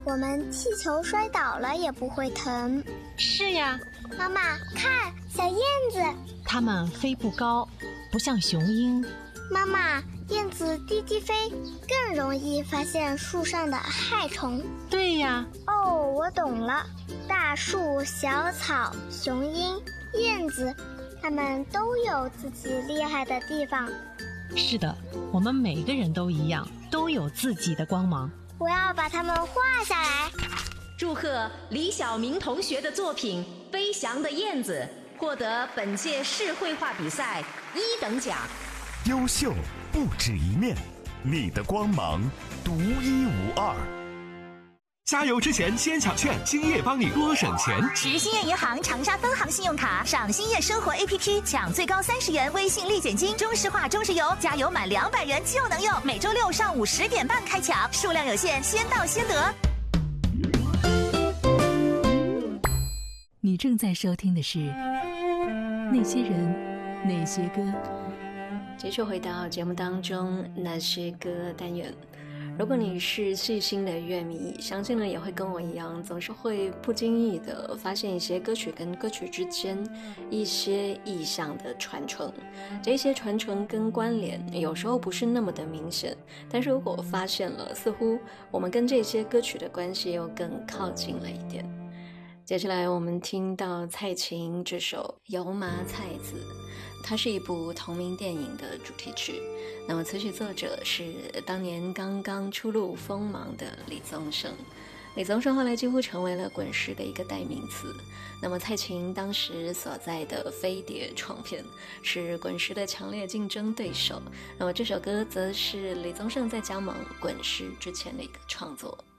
我们气球摔倒了也不会疼。 是呀， 妈妈，看，小燕子。 它们飞不高，不像雄鹰。 妈妈，燕子低低飞，更容易发现树上的害虫。 对呀。 哦，我懂了。大树、小草、雄鹰、燕子，它们都有自己厉害的地方。 是的，我们每个人都一样，都有自己的光芒。 我要把它们画下来。 祝贺李晓明同学的作品《飞翔的燕子》获得本届市绘画比赛1等奖。 优秀不止一面，你的光芒独一无二。 加油之前先抢券，兴业帮你多省钱。 持兴业银行长沙分行信用卡上兴业生活 APP 抢最高30元微信立减金，中石化、中石油加油满200元就能用。每周6上午10点半开抢，数量有限，先到先得。 你正在收听的是那些人那些歌。 继续回到节目当中，那些歌单元。如果你是细心的乐迷，相信呢也会跟我一样，总是会不经意的发现一些歌曲跟歌曲之间一些意象的传承。这些传承跟关联有时候不是那么的明显，但是如果发现了，似乎我们跟这些歌曲的关系又更靠近了一点。接下来我们听到蔡琴这首《油麻菜籽》，它是一部同名电影的主题曲。那么词曲作者是当年刚刚初露锋芒的李宗盛。李宗盛后来几乎成为了滚石的一个代名词。那么蔡琴当时所在的飞碟唱片是滚石的强烈竞争对手。那么这首歌则是李宗盛在加盟滚石之前的一个创作。